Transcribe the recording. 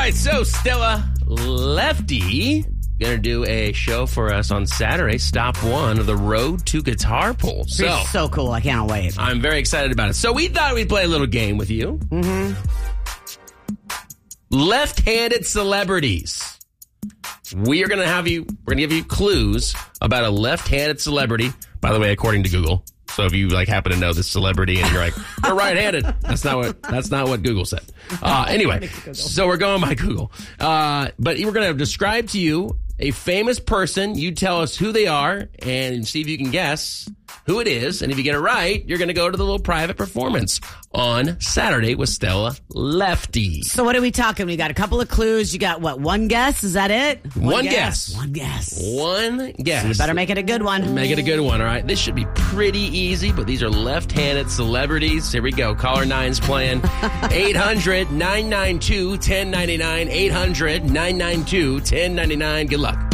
right, so Stella Lefty going to do a show for us on Saturday, stop one of the Road to Guitar Pull. So cool. I can't wait. I'm very excited about it. So we thought we'd play a little game with you. Mm-hmm. Left-handed celebrities. We're going to give you clues about a left-handed celebrity, by the way, according to Google. So if you happen to know this celebrity and you're like, they're right-handed, that's not what Google said. Anyway, so we're going by Google. But we're going to describe to you a famous person. You tell us who they are and see if you can guess who it is. And if you get it right, you're going to go to the little private performance on Saturday with Stella Lefty. So what are we talking? We got a couple of clues. You got what? One guess? Is that it? One guess. One guess. One guess. So you better make it a good one. Make it a good one, all right? This should be pretty easy, but these are left-handed celebrities. Here we go. Caller 9's playing. 800-992-1099. 800-992-1099. Good luck.